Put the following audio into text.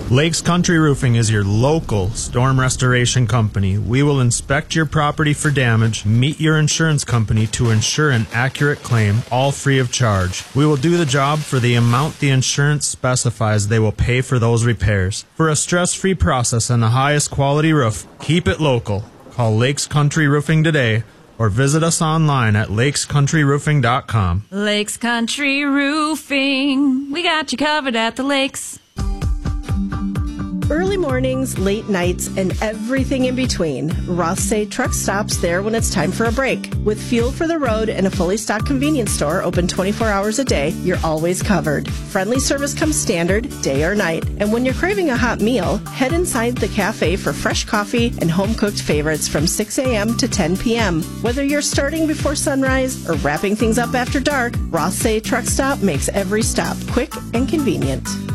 Lakes Country Roofing is your local storm restoration company. We will inspect your property for damage, meet your insurance company to ensure an accurate claim, all free of charge. We will do the job for the amount the insurance specifies they will pay for those repairs. For a stress-free process and the highest quality roof, keep it local. Call Lakes Country Roofing today or visit us online at lakescountryroofing.com. Lakes Country Roofing. We got you covered at the lakes. Early mornings, late nights, and everything in between. Ross Say Truck stops there when it's time for a break. With fuel for the road and a fully stocked convenience store open 24 hours a day, you're always covered. Friendly service comes standard, day or night. And when you're craving a hot meal, head inside the cafe for fresh coffee and home-cooked favorites from 6 a.m. to 10 p.m. Whether you're starting before sunrise or wrapping things up after dark, Ross Say Truck Stop makes every stop quick and convenient.